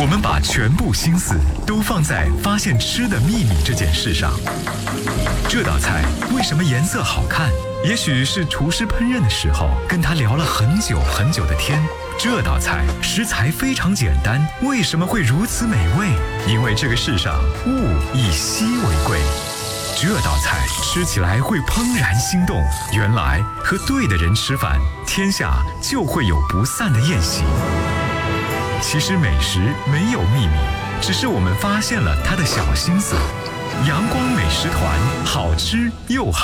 我们把全部心思都放在发现吃的秘密这件事上。这道菜为什么颜色好看？也许是厨师烹饪的时候跟他聊了很久很久的天。这道菜食材非常简单，为什么会如此美味？因为这个世上物以稀为贵。这道菜吃起来会怦然心动，原来和对的人吃饭，天下就会有不散的宴席。其实美食没有秘密，只是我们发现了它的小心思。阳光美食团，好吃又好。